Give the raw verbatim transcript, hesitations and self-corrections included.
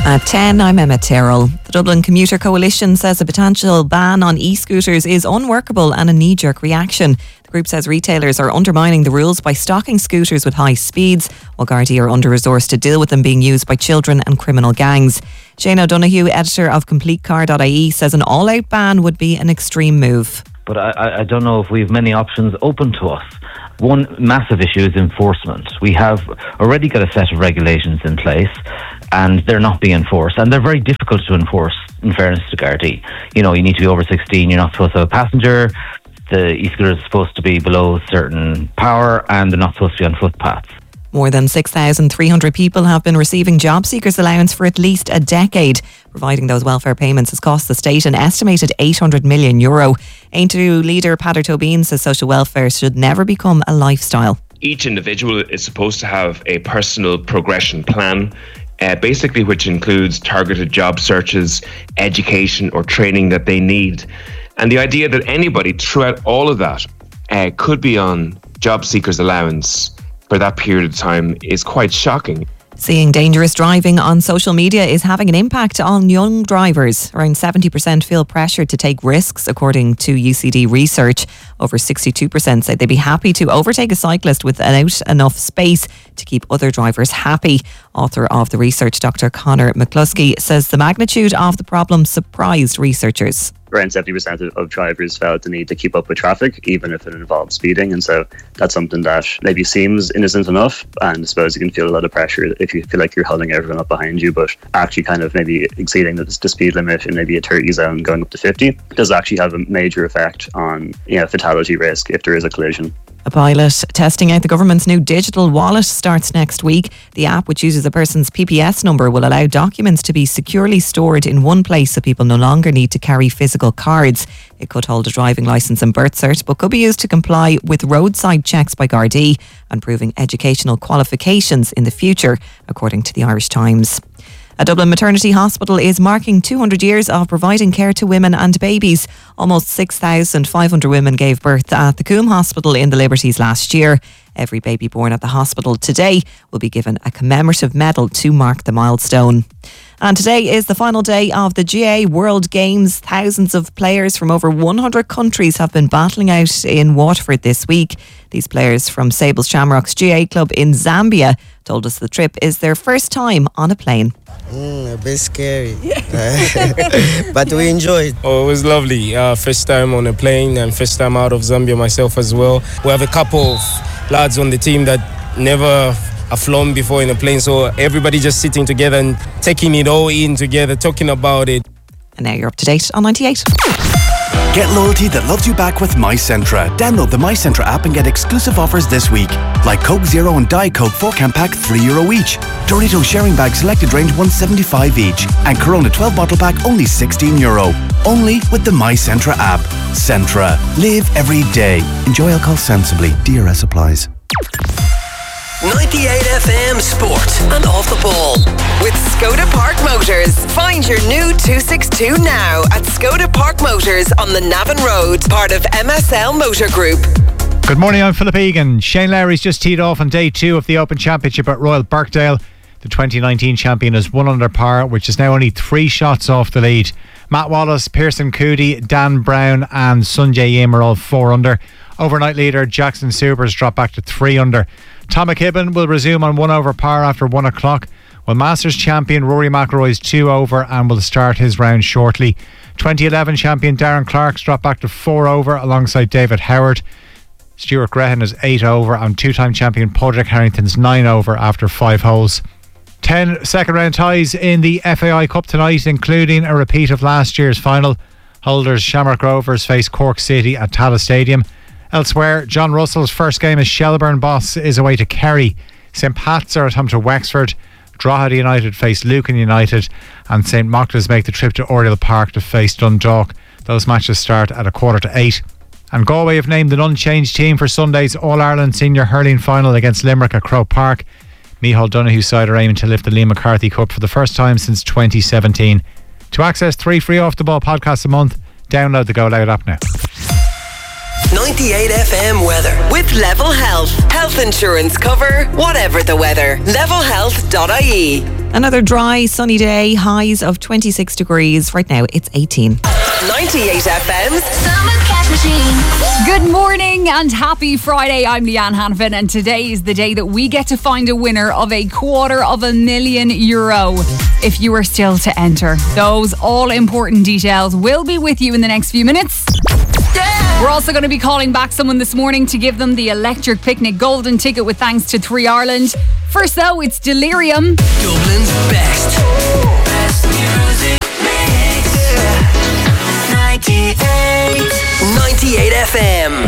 At ten, I'm Emma Terrell. The Dublin Commuter Coalition says a potential ban on e-scooters is unworkable and a knee-jerk reaction. The group says retailers are undermining the rules by stocking scooters with high speeds, while Gardaí are under-resourced to deal with them being used by children and criminal gangs. Shane O'Donoghue, editor of complete car dot I E, says an all-out ban would be an extreme move. But I, I don't know if we have many options open to us. One massive issue is enforcement. We have already got a set of regulations in place and they're not being enforced, and they're very difficult to enforce, in fairness to Gardaí. You know, you need to be over sixteen, you're not supposed to have a passenger, the e-scooter is supposed to be below certain power, and they're not supposed to be on footpaths. More than six thousand three hundred people have been receiving job seekers allowance for at least a decade. Providing those welfare payments has cost the state an estimated eight hundred million euro. Aontú leader Peadar Tóibín says social welfare should never become a lifestyle. Each individual is supposed to have a personal progression plan, uh, basically which includes targeted job searches, education or training that they need. And the idea that anybody throughout all of that uh, could be on job seekers allowance for that period of time is quite shocking. Seeing dangerous driving on social media is having an impact on young drivers. Around seventy percent feel pressured to take risks, according to U C D research. Over sixty-two percent say they'd be happy to overtake a cyclist without enough space to keep other drivers happy. Author of the research, Doctor Conor McCluskey, says the magnitude of the problem surprised researchers. Around seventy percent of drivers felt the need to keep up with traffic, even if it involves speeding. And so that's something that maybe seems innocent enough. And I suppose you can feel a lot of pressure if you feel like you're holding everyone up behind you, but actually kind of maybe exceeding the, the speed limit in maybe a thirty zone going up to fifty does actually have a major effect on, you know, fatality risk if there is a collision. A pilot testing out the government's new digital wallet starts next week. The app, which uses a person's P P S number, will allow documents to be securely stored in one place so people no longer need to carry physical cards. It could hold a driving licence and birth cert, but could be used to comply with roadside checks by Gardaí and proving educational qualifications in the future, according to the Irish Times. A Dublin maternity hospital is marking two hundred years of providing care to women and babies. Almost six thousand five hundred women gave birth at the Coombe Hospital in the Liberties last year. Every baby born at the hospital today will be given a commemorative medal to mark the milestone. And today is the final day of the G A A World Games. Thousands of players from over one hundred countries have been battling out in Waterford this week. These players from Sables Shamrocks G A A club in Zambia told us the trip is their first time on a plane. Mm, a bit scary, but we enjoyed. Oh, it was lovely. Uh, first time on a plane and first time out of Zambia myself as well. We have a couple of lads on the team that never have flown before in a plane, so everybody just sitting together and taking it all in together, talking about it. And now you're up to date on ninety-eight. Get loyalty that loves you back with MyCentra. Download the MyCentra app and get exclusive offers this week. Like Coke Zero and Diet Coke four can pack three euro each. Doritos sharing bag selected range one seventy-five each. And Corona twelve bottle pack only sixteen euro. Only with the MyCentra app. Centra. Live every day. Enjoy alcohol sensibly. D R S applies. ninety-eight F M Sport and Off the Ball with Skoda Park Motors. Find your new two sixty-two now at Skoda Park Motors on the Navan Road, part of M S L Motor Group. Good morning, I'm Philip Egan. Shane Lowry's just teed off on day two of the Open Championship at Royal Birkdale. The twenty nineteen champion is one under par, which is now only three shots off the lead. Matt Wallace, Pearson Coody, Dan Brown and Sungjae Im are all four under. Overnight leader Jackson Subers dropped back to three under. Tom McKibben will resume on one over par after one o'clock, while Masters champion Rory McIlroy is two over and will start his round shortly. twenty eleven champion Darren Clark's dropped back to four over alongside David Howard. Stuart Grehan is eight over and two-time champion Padraig Harrington's nine over after five holes. Ten second round ties in the F A I Cup tonight, including a repeat of last year's final. Holders Shamrock Rovers face Cork City at Tallaght Stadium. Elsewhere, John Russell's first game as Shelbourne boss is away to Kerry. St Pat's are at home to Wexford. Drogheda United face Lucan United, and St Mochtas make the trip to Oriel Park to face Dundalk. Those matches start at a quarter to eight. And Galway have named an unchanged team for Sunday's All-Ireland Senior Hurling Final against Limerick at Croke Park. Micheál Donoghue's side are aiming to lift the Liam McCarthy Cup for the first time since twenty seventeen. To access three free Off the Ball podcasts a month, download the Go Loud app now. ninety-eight F M weather with Level Health. Health insurance cover, whatever the weather. level health dot I E. Another dry, sunny day, highs of twenty-six degrees. Right now, it's eighteen. ninety-eight F M's Summer Cat Machine. Good morning and happy Friday. I'm Leanne Hanfin, and today is the day that we get to find a winner of a quarter of a million euro. If you are still to enter, those all important details will be with you in the next few minutes. Yeah. We're also going to be calling back someone this morning to give them the Electric Picnic golden ticket with thanks to three Ireland. First though, it's Delirium. Dublin's best. Best music mix. ninety-eight. ninety-eight F M.